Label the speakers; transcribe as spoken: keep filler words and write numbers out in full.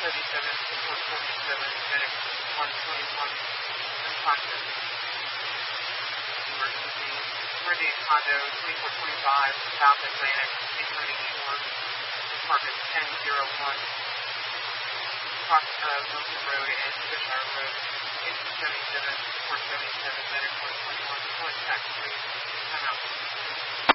Speaker 1: seventy-seven, one forty-seven, medic one twenty-one, unconscious. Emergency. Meridian condo twenty-four twenty-five, South Atlantic, incoming shore. Apartment ten oh one. Cross uh, Wilson Road and Cheshire Road. Engine seventy-seven, four seventy-seven, medic one twenty-one. Contact please. Come out.